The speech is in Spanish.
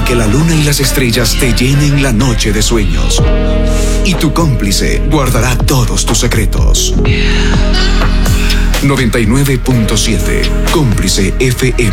que la luna y las estrellas te llenen la noche de sueños. Y tu cómplice guardará todos tus secretos. 99.7 Cómplice FM.